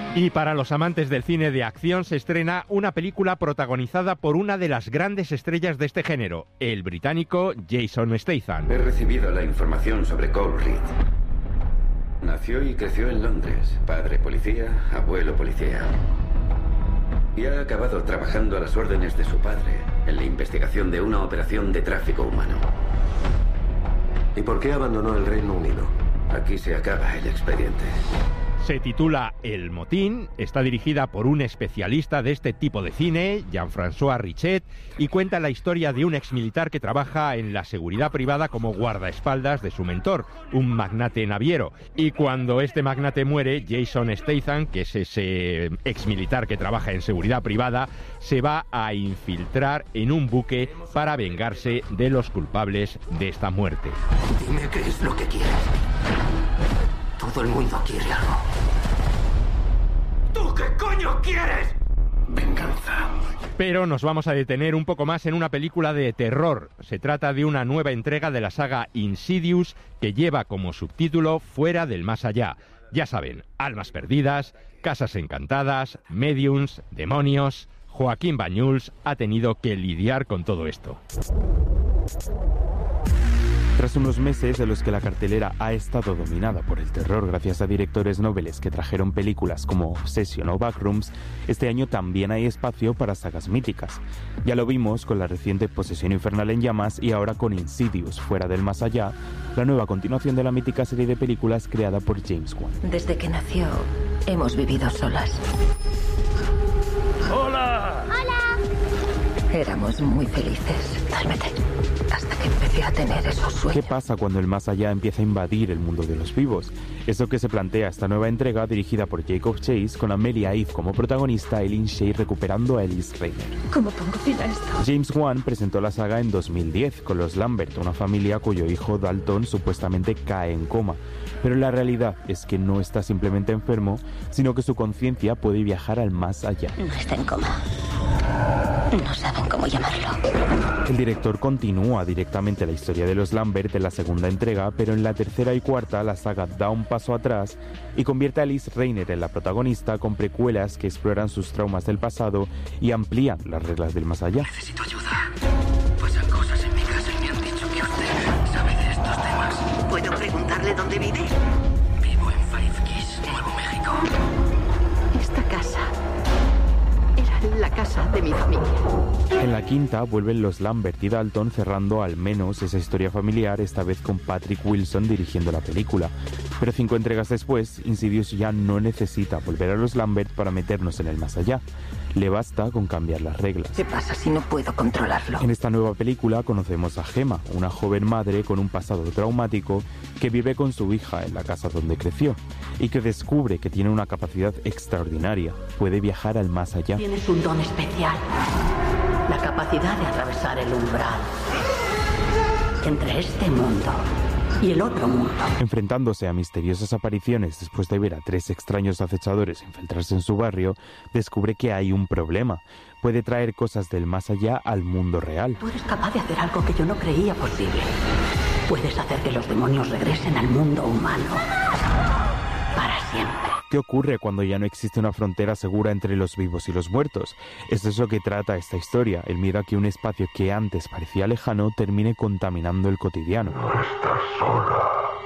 Y para los amantes del cine de acción se estrena una película protagonizada por una de las grandes estrellas de este género, el británico Jason Statham. He recibido la información sobre Cole Reed. Nació y creció en Londres, padre policía, abuelo policía. Y ha acabado trabajando a las órdenes de su padre en la investigación de una operación de tráfico humano. ¿Y por qué abandonó el Reino Unido? Aquí se acaba el expediente. Se titula El Motín, está dirigida por un especialista de este tipo de cine, Jean-François Richet, y cuenta la historia de un exmilitar que trabaja en la seguridad privada como guardaespaldas de su mentor, un magnate naviero. Y cuando este magnate muere, Jason Statham, que es ese exmilitar que trabaja en seguridad privada, se va a infiltrar en un buque para vengarse de los culpables de esta muerte. Dime qué es lo que quieres. Todo el mundo quiere algo. ¿Tú qué coño quieres? Venganza. Pero nos vamos a detener un poco más en una película de terror. Se trata de una nueva entrega de la saga Insidious que lleva como subtítulo Fuera del Más Allá. Ya saben, almas perdidas, casas encantadas, mediums, demonios. Joaquín Bañuls ha tenido que lidiar con todo esto. Tras unos meses en los que la cartelera ha estado dominada por el terror gracias a directores noveles que trajeron películas como Obsession o Backrooms, este año también hay espacio para sagas míticas. Ya lo vimos con la reciente Posesión Infernal en Llamas y ahora con Insidious, Fuera del Más Allá, la nueva continuación de la mítica serie de películas creada por James Wan. Desde que nació, hemos vivido solas. ¡Hola! ¡Hola! Éramos muy felices. Duérmete. Hasta que empecé a tener esos sueños. ¿Qué pasa cuando el más allá empieza a invadir el mundo de los vivos? Eso que se plantea esta nueva entrega dirigida por Jacob Chase con Amelia Eve como protagonista y Lin Shaye recuperando a Elise Reiner. ¿Cómo pongo fin a esto? James Wan presentó la saga en 2010 con los Lambert, una familia cuyo hijo Dalton supuestamente cae en coma. Pero la realidad es que no está simplemente enfermo, sino que su conciencia puede viajar al más allá. No está en coma. No saben cómo llamarlo. El director continúa directamente la historia de los Lambert en la segunda entrega, pero en la tercera y cuarta la saga da un paso atrás y convierte a Liz Reiner en la protagonista con precuelas que exploran sus traumas del pasado y amplían las reglas del más allá. Necesito ayuda. Pasan cosas en mi casa y me han dicho que usted sabe de estos temas. ¿Puedo preguntarle dónde vive? Vivo en Five Keys, Nuevo México. Esta casa era la casa de mi familia. En la quinta vuelven los Lambert y Dalton cerrando al menos esa historia familiar, esta vez con Patrick Wilson dirigiendo la película. Pero 5 entregas después, Insidious ya no necesita volver a los Lambert para meternos en el más allá. Le basta con cambiar las reglas. ¿Qué pasa si no puedo controlarlo? En esta nueva película conocemos a Gemma, una joven madre con un pasado traumático que vive con su hija en la casa donde creció y que descubre que tiene una capacidad extraordinaria. Puede viajar al más allá. Tienes un don especial. La capacidad de atravesar el umbral entre este mundo y el otro mundo. Enfrentándose a misteriosas apariciones después de ver a 3 extraños acechadores infiltrarse en su barrio, descubre que hay un problema. Puede traer cosas del más allá al mundo real. Tú eres capaz de hacer algo que yo no creía posible. Puedes hacer que los demonios regresen al mundo humano para siempre. ¿Qué ocurre cuando ya no existe una frontera segura entre los vivos y los muertos? Es de eso que trata esta historia, el miedo a que un espacio que antes parecía lejano termine contaminando el cotidiano. No estás sola.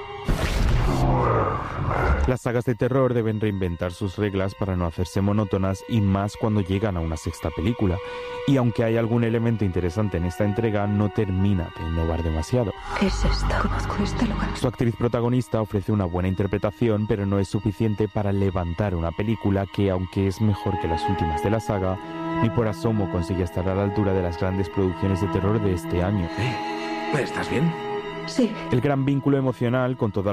Las sagas de terror deben reinventar sus reglas para no hacerse monótonas y más cuando llegan a una sexta película. Y aunque hay algún elemento interesante en esta entrega, no termina de innovar demasiado. ¿Qué es esto? Conozco este lugar. Su actriz protagonista ofrece una buena interpretación, pero no es suficiente para levantar una película que, aunque es mejor que las últimas de la saga, ni por asomo consigue estar a la altura de las grandes producciones de terror de este año. ¿Estás bien? Sí. El gran vínculo emocional con toda